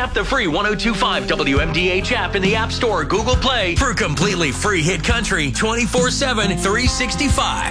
Tap the free 1025 WMDH app in the App Store or Google Play for completely free hit country 24/7, 365.